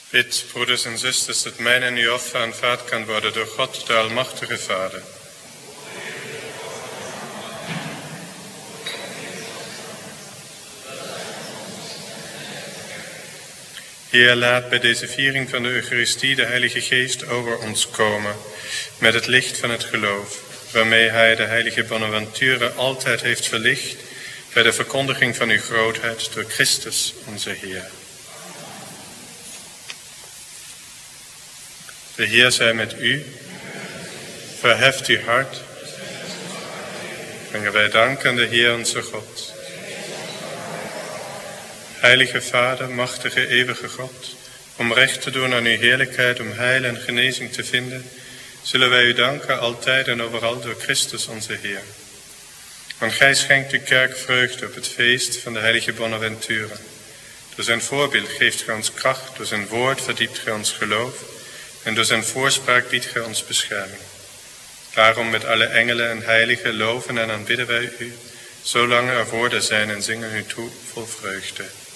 Bid, broeders en zusters, dat mijn en uw offer aanvaard kan worden door God, de Almachtige Vader. Heer, laat bij deze viering van de Eucharistie de Heilige Geest over ons komen, met het licht van het geloof, waarmee Hij de heilige Bonaventure altijd heeft verlicht bij de verkondiging van uw grootheid door Christus, onze Heer. De Heer zij met u. Verheft uw hart. Brengen wij dank aan de Heer onze God. Heilige Vader, machtige eeuwige God, om recht te doen aan uw heerlijkheid, om heil en genezing te vinden, zullen wij u danken altijd en overal door Christus onze Heer. Want gij schenkt uw kerk vreugde op het feest van de heilige Bonaventure. Door zijn voorbeeld geeft gij ons kracht, door zijn woord verdiept gij ons geloof en door zijn voorspraak biedt gij ons bescherming. Daarom met alle engelen en heiligen loven en aanbidden wij u, zolang er woorden zijn en zingen u toe vol vreugde.